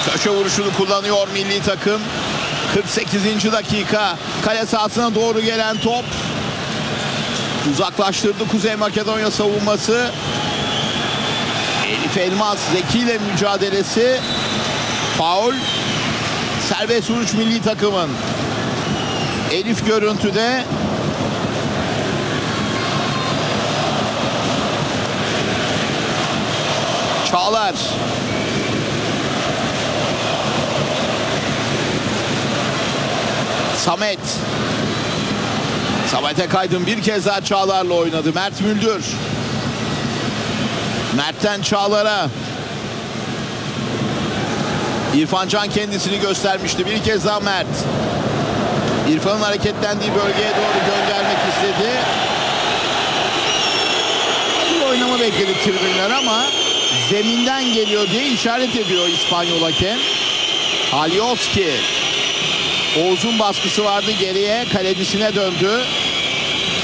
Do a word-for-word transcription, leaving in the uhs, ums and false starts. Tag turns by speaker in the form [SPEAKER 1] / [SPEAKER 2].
[SPEAKER 1] Köşe vuruşunu kullanıyor milli takım. kırk sekizinci dakika. Kale sahasına doğru gelen top. Uzaklaştırdı Kuzey Makedonya savunması. Elif Elmas Zeki ile mücadelesi. Faul. Serbest vuruş milli takımın. Elif görüntüde. Çağlar. Samet. Samet Akaydın bir kez daha Çağlar'la oynadı. Mert Müldür. Mert'ten Çağlar'a. İrfan Can kendisini göstermişti. Bir kez daha Mert. İrfan'ın hareketlendiği bölgeye doğru göndermek istedi. Bir oynama bekledi tribünler ama zeminden geliyor diye işaret ediyor İspanyol hakem. Alioski. Oğuz'un baskısı vardı, geriye kalecisine döndü.